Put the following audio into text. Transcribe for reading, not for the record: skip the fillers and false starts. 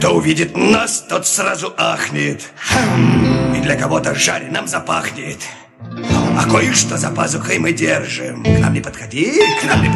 Кто увидит нас, тот сразу ахнет. И для кого-то жареным запахнет. А кое-что за пазухой мы держим. К нам не подходи, к нам не